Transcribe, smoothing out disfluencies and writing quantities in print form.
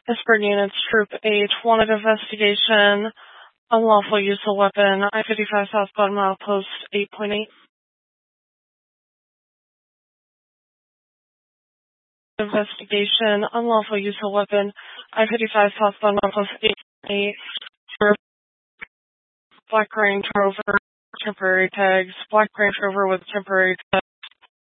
Escort units, Troop 8, wanted investigation, unlawful use of weapon, I-55 southbound milepost 8.8. Investigation, unlawful use of weapon, I-55 southbound milepost 8.8, Black Range Rover, temporary tags, Black Range Rover with temporary tags.